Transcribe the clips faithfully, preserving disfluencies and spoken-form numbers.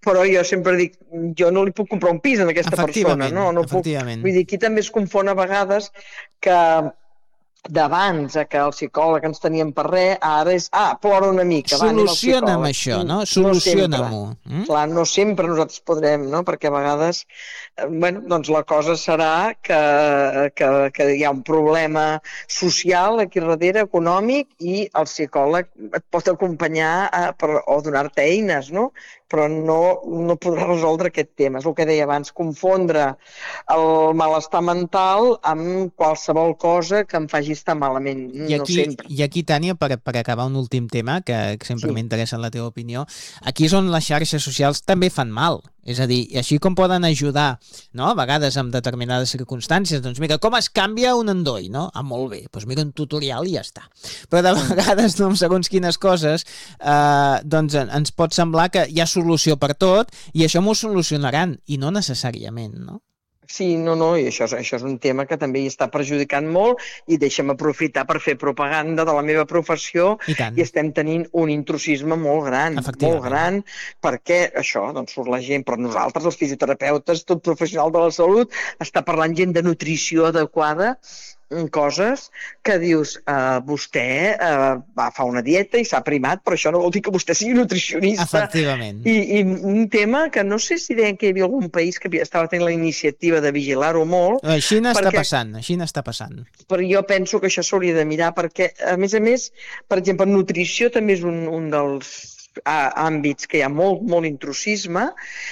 però jo sempre dic, jo no li puc comprar un pis a aquesta persona, no? No puc, efectivament. vull dir, aquí també es confon a vegades que d'abans, que el psicòleg ens tenien per res, ara és, ah, plora una mica, va, anem al Soluciona'm psicòleg. això, no? No sempre. Soluciona-m'ho. Mm? Clar, no sempre nosaltres podrem, no? Perquè a vegades, eh, bueno, doncs la cosa serà que, que, que hi ha un problema social aquí darrere, econòmic, i el psicòleg et pot acompanyar a, per, o donar-te eines, no? Però no, no podrà resoldre aquest tema. És el que deia abans, confondre el malestar mental amb qualsevol cosa que em faci estar malament. I No aquí, sempre. i aquí Tània, per, per acabar un últim tema, que, que sempre Sí. m'interessa la teva opinió, aquí és on les xarxes socials també fan mal. És a dir, així com poden ajudar, no?, a vegades amb determinades circumstàncies, doncs mira, com es canvia un endoll, no? Ah, molt bé, doncs mira un tutorial i ja està. Però de vegades, no, segons quines coses, eh, doncs ens pot semblar que hi ha solució per tot i això m'ho solucionaran, i no necessàriament, no? Sí, no, no, i això, és- això és un tema que també hi està perjudicant molt, i deixa'm aprofitar per fer propaganda de la meva professió, I tant. i estem tenint un intrusisme molt gran, Efectivament. molt gran, perquè això, doncs surt la gent, però nosaltres, els fisioterapeutes, tot professional de la salut, està parlant gent de nutrició adequada, mm, coses que dius, uh, vostè uh, va, fa una dieta i s'ha primat, però això no vol dir que vostè sigui nutricionista. Efectivament. I, I un tema que no sé si deien que hi havia algun país que havia- estava tenint la iniciativa de vigilar-ho molt, A Xina està perquè- passant, a Xina està passant. però jo penso que això s'hauria de mirar, perquè, a més a més, per exemple, nutrició també és un, un dels ah, àmbits que hi ha molt, molt intrusisme,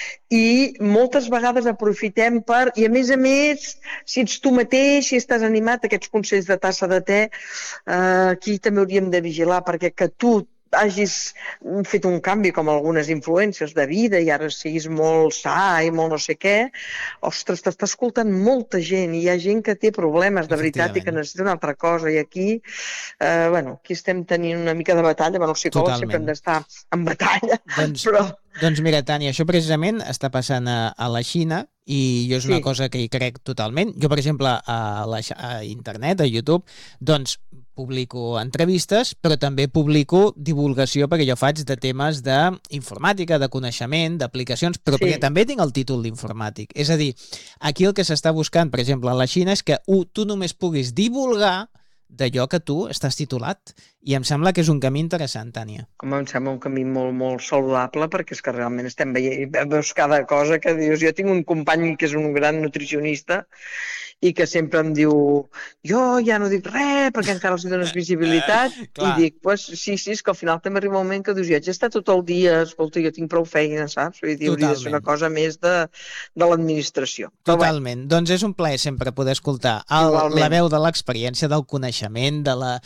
i moltes vegades aprofitem per, i a més a més, si ets tu mateix, si estàs animat, aquests consells de tassa de te, eh, aquí també hauríem de vigilar, perquè que tu hagis fet un canvi com algunes influències de vida i ara siguis molt sa i molt no sé què, ostres, t'està escoltant molta gent, i hi ha gent que té problemes de veritat i que necessita una altra cosa, i aquí, eh, bueno, aquí estem tenint una mica de batalla, bueno, els psicòlegs sempre hem d'estar en batalla, Doncs, però... doncs mira, Tània, això precisament està passant a, a la Xina, i jo és una Sí. cosa que hi crec totalment. Jo, per exemple, a, la, xa- a internet, a YouTube, doncs publico entrevistes, però també publico divulgació, perquè jo faig de temes d'informàtica, de coneixement, d'aplicacions, però Sí. perquè també tinc el títol d'informàtic. És a dir, aquí el que s'està buscant, per exemple, a la Xina, és que u, tu només puguis divulgar d'allò que tu estàs titulat. I em sembla que és un camí interessant, Tània. Home, em sembla un camí molt, molt saludable, perquè és que realment estem veient, veus cada cosa que dius. Jo tinc un company que és un gran nutricionista i que sempre em diu, jo ja no dic res perquè encara els dones visibilitat, Clar. i dic, pues, sí, sí, és que al final també arriba un moment que dius, jo haig d'estar tot el dia, escolta, jo tinc prou feina, saps? Vull dir, hauria de ser una Totalment. cosa més de, de l'administració. Però bé, Totalment. Doncs és un plaer sempre poder escoltar el, Igualment. la veu de l'experiència, del coneixement, de la,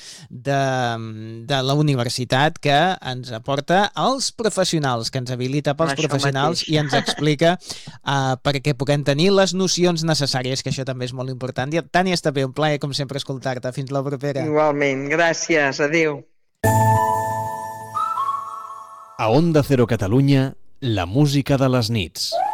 de, de la universitat, que ens aporta els professionals, que ens habilita pels Això professionals mateix. i ens explica uh, perquè puguem tenir les nocions necessàries, que això també és molt important. I, Tània, està bé, un plaer, com sempre, escoltar-te. Fins la propera. igualment. Gràcies. Adéu. A Onda Cero Catalunya, la música de les nits.